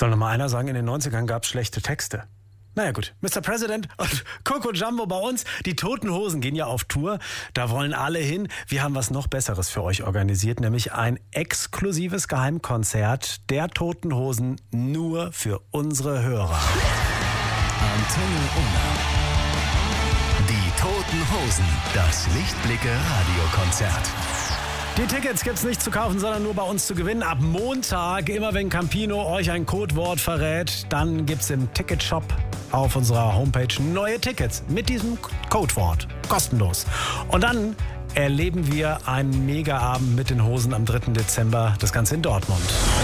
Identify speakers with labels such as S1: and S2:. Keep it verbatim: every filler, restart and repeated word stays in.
S1: Soll noch mal einer sagen, in den neunzigern gab es schlechte Texte. Naja gut, Mister President und Coco Jumbo bei uns. Die Toten Hosen gehen ja auf Tour. Da wollen alle hin. Wir haben was noch Besseres für euch organisiert, nämlich ein exklusives Geheimkonzert der Toten Hosen nur für unsere Hörer.
S2: Antenne Unna. Die Toten Hosen, das Lichtblicke Radiokonzert.
S1: Die Tickets gibt's nicht zu kaufen, sondern nur bei uns zu gewinnen. Ab Montag, immer wenn Campino euch ein Codewort verrät, dann gibt's im Ticketshop auf unserer Homepage neue Tickets mit diesem Codewort. Kostenlos. Und dann erleben wir einen Mega-Abend mit den Hosen am dritten Dezember. Das Ganze in Dortmund.